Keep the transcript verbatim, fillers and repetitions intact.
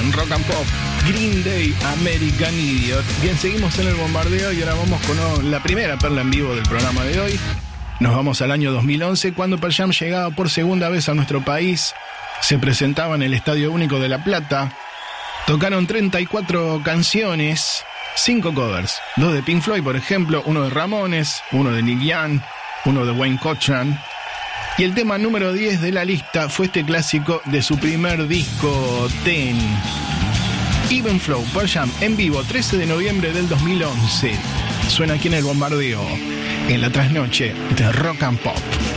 en Rock and Pop. Green Day, American Idiot. Bien, seguimos en el bombardeo y ahora vamos con la primera perla en vivo del programa de hoy. Nos vamos al año dos mil once, cuando Pearl Jam llegaba por segunda vez a nuestro país. Se presentaba en el Estadio Único de La Plata. Tocaron treinta y cuatro canciones, cinco covers. Dos de Pink Floyd, por ejemplo, uno de Ramones, uno de Neil Young, uno de Wayne Cochran. Y el tema número diez de la lista fue este clásico de su primer disco, Ten. Even Flow, Pearl Jam, en vivo, trece de noviembre del dos mil once. Suena aquí en el bombardeo, en la trasnoche de Rock and Pop.